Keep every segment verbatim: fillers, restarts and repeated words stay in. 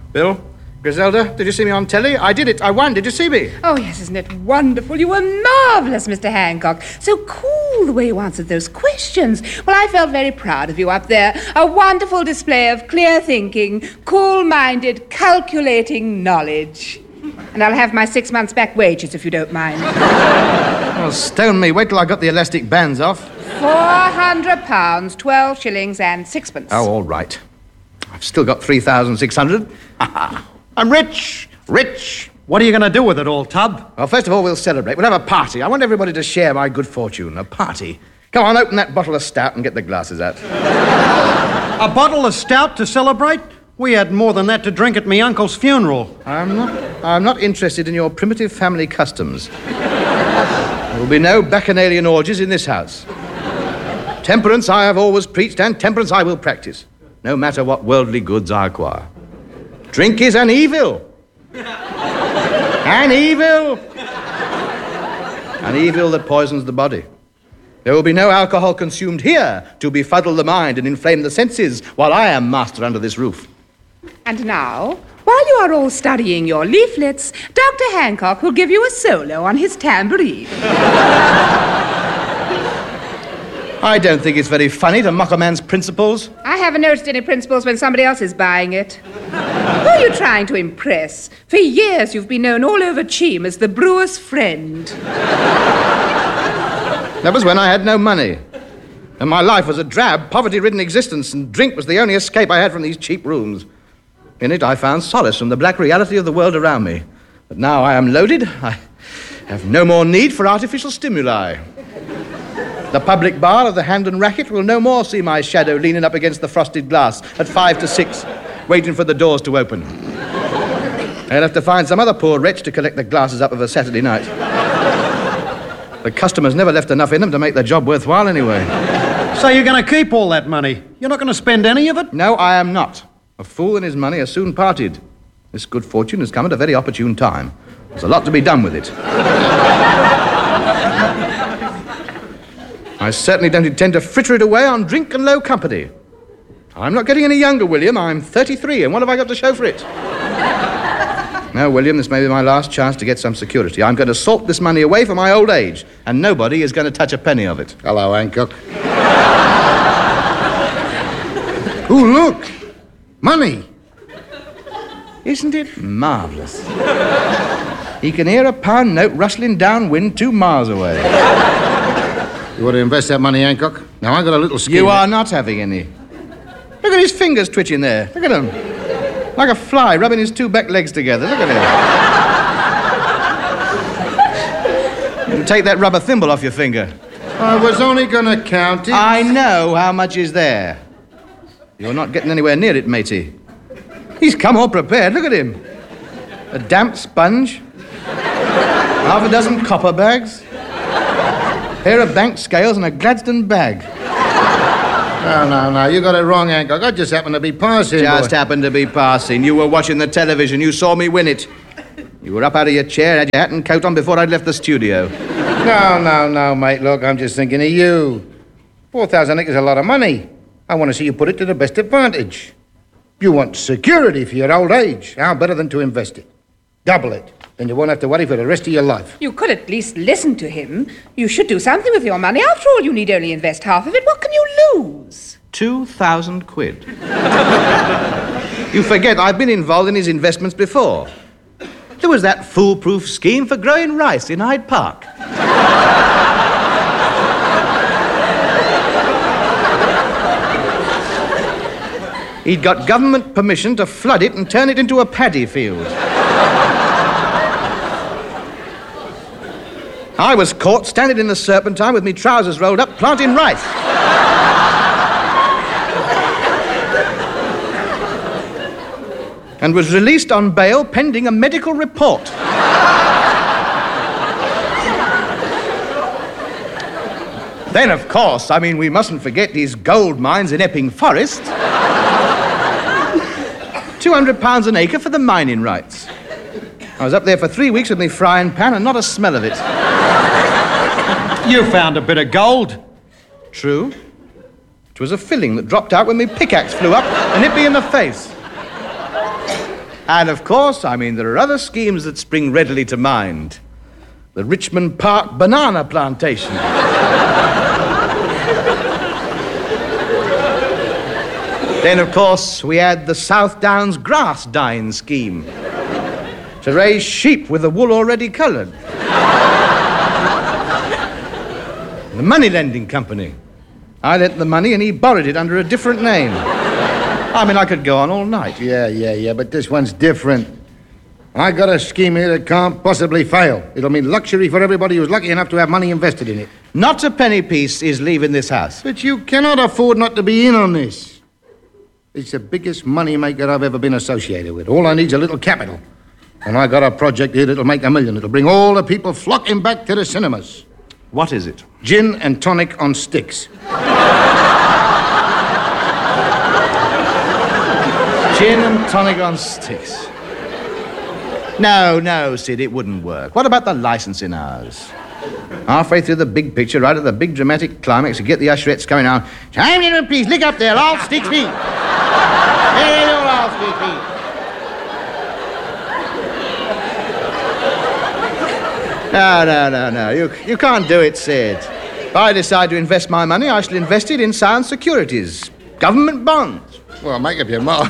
Bill? Griselda, did you see me on telly? I did it. I won. Did you see me? Oh, yes, isn't it wonderful? You were marvellous, Mister Hancock. So cool the way you answered those questions. Well, I felt very proud of you up there. A wonderful display of clear thinking, cool-minded, calculating knowledge. And I'll have my six months' back wages, if you don't mind. Well, stone me. Wait till I got the elastic bands off. Four hundred pounds, twelve shillings and sixpence. Oh, all right. I've still got three thousand six hundred. I'm rich, rich. What are you going to do with it all, Tub? Well, first of all, we'll celebrate. We'll have a party. I want everybody to share my good fortune. A party. Come on, open that bottle of stout and get the glasses out. A bottle of stout to celebrate? We had more than that to drink at me uncle's funeral. I'm not, I'm not interested in your primitive family customs. There will be no bacchanalian orgies in this house. Temperance I have always preached, and temperance I will practice, no matter what worldly goods I acquire. Drink is an evil. An evil. An evil that poisons the body. There will be no alcohol consumed here to befuddle the mind and inflame the senses while I am master under this roof. And now, while you are all studying your leaflets, Doctor Hancock will give you a solo on his tambourine. I don't think it's very funny to mock a man's principles. I haven't noticed any principles when somebody else is buying it. Who are you trying to impress? For years you've been known all over Cheam as the brewer's friend. That was when I had no money. And my life was a drab, poverty-ridden existence, and drink was the only escape I had from these cheap rooms. In it I found solace from the black reality of the world around me. But now I am loaded. I have no more need for artificial stimuli. The public bar of the Hand and Racket will no more see my shadow leaning up against the frosted glass at five to six, waiting for the doors to open. I'll have to find some other poor wretch to collect the glasses up of a Saturday night. The customers never left enough in them to make the job worthwhile anyway. So you're going to keep all that money? You're not going to spend any of it? No, I am not. A fool and his money are soon parted. This good fortune has come at a very opportune time. There's a lot to be done with it. I certainly don't intend to fritter it away on drink and low company. I'm not getting any younger, William. I'm thirty-three, and what have I got to show for it? No, William, this may be my last chance to get some security. I'm going to salt this money away for my old age, and nobody is going to touch a penny of it. Hello, Hancock. Oh, look! Money! Isn't it marvellous? He can hear a pound note rustling downwind two miles away. You want to invest that money, Hancock? Now, I got a little scheme. You are not having any. Look at his fingers twitching there. Look at him. Like a fly rubbing his two back legs together. Look at him. You can take that rubber thimble off your finger. I was only going to count it. I know how much is there. You're not getting anywhere near it, matey. He's come all prepared. Look at him. A damp sponge. Half a dozen copper bags. Pair of bank scales and a Gladstone bag. No, no, no, you got it wrong, Hancock. I just happened to be passing. Just boy. happened to be passing. You were watching the television. You saw me win it. You were up out of your chair, had your hat and coat on before I'd left the studio. No, no, no, mate. Look, I'm just thinking of you. Four thousand acres is a lot of money. I want to see you put it to the best advantage. You want security for your old age. How better than to invest it? Double it. Then you won't have to worry for the rest of your life. You could at least listen to him. You should do something with your money. After all, you need only invest half of it. What can you lose? Two thousand quid. You forget I've been involved in his investments before. There was that foolproof scheme for growing rice in Hyde Park. He'd got government permission to flood it and turn it into a paddy field. I was caught standing in the Serpentine with me trousers rolled up, planting rice. And was released on bail pending a medical report. Then, of course, I mean, we mustn't forget these gold mines in Epping Forest. two hundred pounds an acre for the mining rights. I was up there for three weeks with me frying pan and not a smell of it. You found a bit of gold. True. It was a filling that dropped out when my pickaxe flew up and hit me in the face. And, of course, I mean, there are other schemes that spring readily to mind. The Richmond Park banana plantation. Then, of course, we had the South Downs grass dyeing scheme to raise sheep with the wool already coloured. The money lending company. I lent the money and he borrowed it under a different name. I mean, I could go on all night. Yeah, yeah, yeah, but this one's different. I got a scheme here that can't possibly fail. It'll mean luxury for everybody who's lucky enough to have money invested in it. Not a penny piece is leaving this house. But you cannot afford not to be in on this. It's the biggest money maker I've ever been associated with. All I need's a little capital. And I got a project here that'll make a million. It'll bring all the people flocking back to the cinemas. What is it? Gin and tonic on sticks. Gin and tonic on sticks. No, no, Sid, it wouldn't work. What about the licensing hours? Halfway through the big picture, right at the big dramatic climax, you get the usherettes coming out. Time, gentlemen, please, lick up there, all sticks feet. Hey, all all sticks feet. No, no, no, no, you, you can't do it, Sid. If I decide to invest my money, I shall invest it in sound securities, government bonds. Well, make up your mind.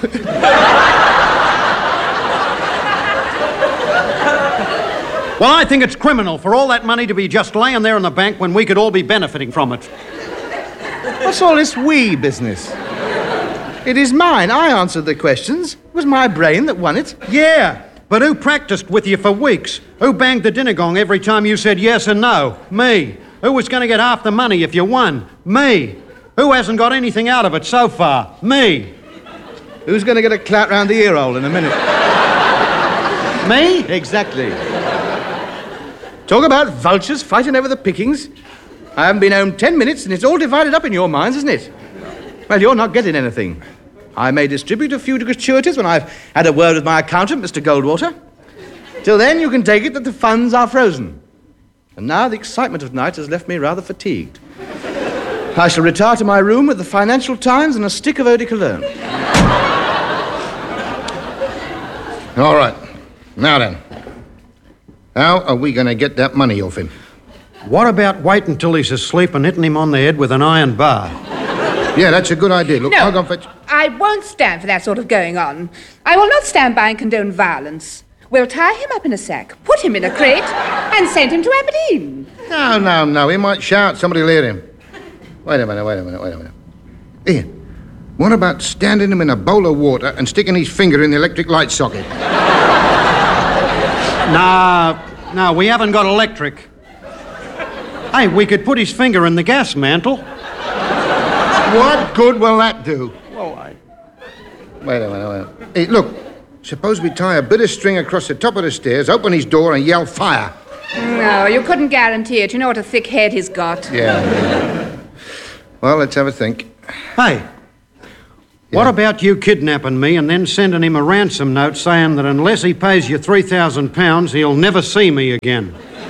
Well, I think it's criminal for all that money to be just laying there in the bank when we could all be benefiting from it. What's all this we business? It is mine. I answered the questions. It was my brain that won it. Yeah, but who practiced with you for weeks? Who banged the dinner gong every time you said yes and no? Me. Who was going to get half the money if you won? Me. Who hasn't got anything out of it so far? Me. Who's going to get a clat round the ear hole in a minute? Me? Exactly. Talk about vultures fighting over the pickings. I haven't been home ten minutes and it's all divided up in your minds, isn't it? Well, you're not getting anything. I may distribute a few gratuities when I've had a word with my accountant, Mister Goldwater. Till then, you can take it that the funds are frozen. And now the excitement of tonight has left me rather fatigued. I shall retire to my room with the Financial Times and a stick of eau de cologne. All right. Now then. How are we going to get that money off him? What about waiting until he's asleep and hitting him on the head with an iron bar? Yeah, that's a good idea. Look, No, I'll go and fetch... I won't stand for that sort of going on. I will not stand by and condone violence. We'll tie him up in a sack, put him in a crate, and send him to Aberdeen. No, no, no. He might shout. Somebody will hear him. Wait a minute, wait a minute, wait a minute. Ian, what about standing him in a bowl of water and sticking his finger in the electric light socket? Nah, no, we haven't got electric. Hey, we could put his finger in the gas mantle. What good will that do? Oh, I... Wait a minute, wait a minute. Hey, look. Suppose we tie a bit of string across the top of the stairs, open his door, and yell fire. No, you couldn't guarantee it. You know what a thick head he's got. Yeah. yeah. Well, let's have a think. Hey, what about you kidnapping me and then sending him a ransom note saying that unless he pays you three thousand pounds, he'll never see me again?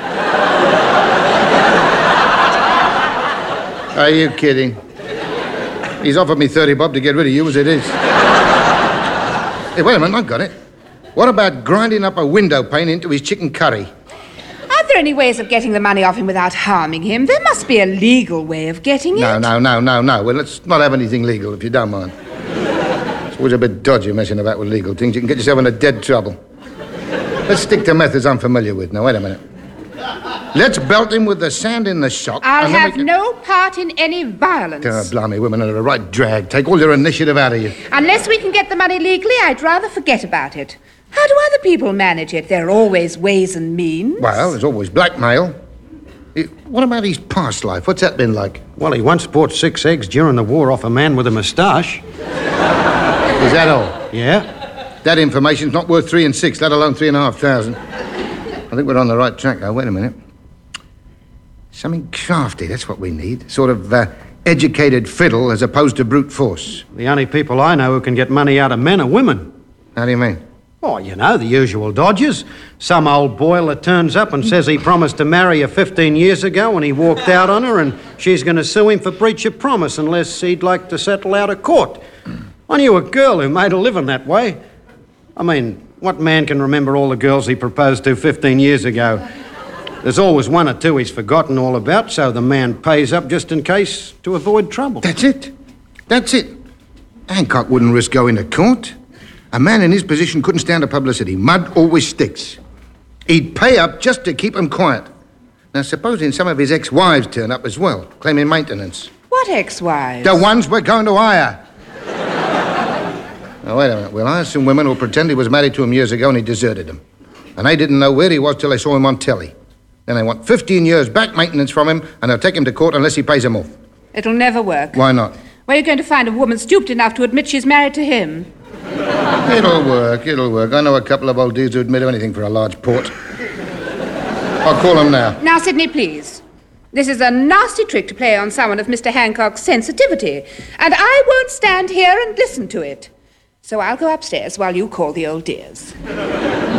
Are you kidding? He's offered me thirty bob to get rid of you as it is. Hey, wait a minute, I've got it. What about grinding up a window pane into his chicken curry? Are there any ways of getting the money off him without harming him? There must be a legal way of getting it. No, no, no, no, no. Well, let's not have anything legal, if you don't mind. It's always a bit dodgy messing about with legal things. You can get yourself into dead trouble. Let's stick to methods I'm familiar with. Now, wait a minute. Let's belt him with the sand in the shock. I'll and then have we can... no part in any violence. God, blimey, women are a right drag. Take all your initiative out of you. Unless we can get the money legally, I'd rather forget about it. How do other people manage it? There are always ways and means. Well, there's always blackmail. What about his past life? What's that been like? Well, he once bought six eggs during the war off a man with a moustache. Is that all? Yeah. That information's not worth three and six, let alone three and a half thousand. I think we're on the right track now. Wait a minute. Something crafty, that's what we need. Sort of uh, educated fiddle as opposed to brute force. The only people I know who can get money out of men are women. How do you mean? Oh, you know, the usual dodgers. Some old boiler turns up and says he promised to marry her fifteen years ago and he walked out on her and she's going to sue him for breach of promise unless he'd like to settle out of court. I knew a girl who made a living that way. I mean, What man can remember all the girls he proposed to fifteen years ago? There's always one or two he's forgotten all about, so the man pays up just in case to avoid trouble. That's it. That's it. Hancock wouldn't risk going to court. A man in his position couldn't stand the publicity. Mud always sticks. He'd pay up just to keep him quiet. Now, supposing some of his ex-wives turn up as well, claiming maintenance. What ex-wives? The ones we're going to hire. Now, wait a minute. We'll hire some women who'll pretend he was married to him years ago and he deserted them. And they didn't know where he was till they saw him on telly. Then they want fifteen years back maintenance from him, and they'll take him to court unless he pays them off. It'll never work. Why not? Where are you going to find a woman stooped enough to admit she's married to him? It'll work, it'll work. I know a couple of old dudes who admit anything for a large port. I'll call them now. Now, Sidney, please. This is a nasty trick to play on someone of Mister Hancock's sensitivity, and I won't stand here and listen to it. So I'll go upstairs while you call the old dears.